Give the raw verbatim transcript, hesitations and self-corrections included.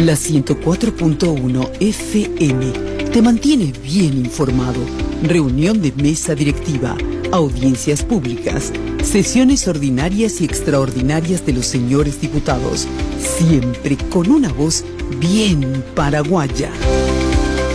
La ciento cuatro punto uno F M te mantiene bien informado. Reunión de mesa directiva, audiencias públicas, sesiones ordinarias y extraordinarias de los señores diputados, siempre con una voz bien paraguaya.